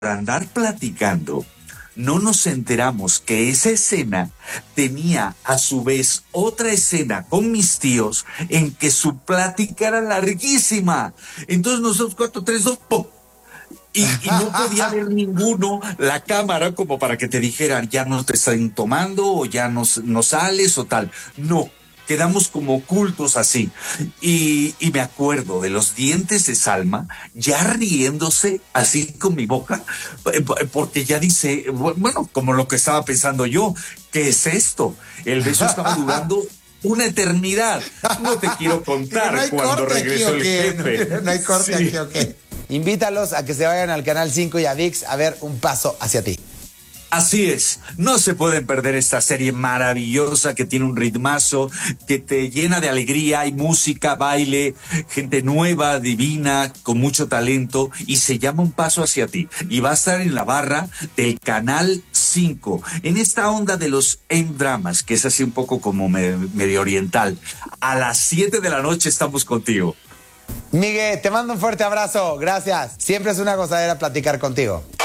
andar platicando, no nos enteramos que esa escena tenía a su vez otra escena con mis tíos en que su plática era larguísima. Entonces nosotros 4, 3, 2, ¡pum! Y no podía ver ninguno la cámara como para que te dijeran, ya no te están tomando o ya no sales o tal. No, quedamos como ocultos así. Y me acuerdo de los dientes de Salma ya riéndose así con mi boca, porque ya dice, bueno, como lo que estaba pensando yo, ¿qué es esto? El beso estaba durando una eternidad. No te quiero contar no cuando regresó el jefe. No hay corte Sí. aquí, ¿ok? Invítalos a que se vayan al Canal 5 y a ViX a ver Un Paso Hacia Ti. Así es, no se pueden perder esta serie maravillosa que tiene un ritmazo, que te llena de alegría, hay música, baile, gente nueva, divina, con mucho talento, y se llama Un Paso Hacia Ti. Y va a estar en la barra del Canal 5, en esta onda de los M-dramas, que es así un poco como medio oriental. A las 7 de la noche estamos contigo. Miguel, te mando un fuerte abrazo. Gracias. Siempre es una gozadera platicar contigo.